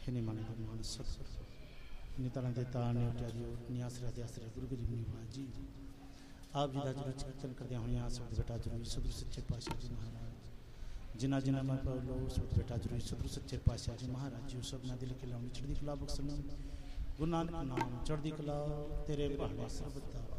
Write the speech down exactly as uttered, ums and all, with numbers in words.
हिने माने मान सत्सर इन्नी तरह के तार ने उठा जी इन्नी आसरे दे आसरे गुरु गरीब निभा जी आप जी का जरूर चिंतन करते हुए यहाँ सब बेटा जरूरी सदर सच्चे पातशाह जी महाराज जिन्ना जिन्ना मैं लो सब बेटा जरूरी सदर सच्चे पातशाह जी महाराज जी सब ना दिल के लाउनी चढ़दी कला बख्शना गुरु नानक नाम चढ़दी कला तेरे भाने सरबत दा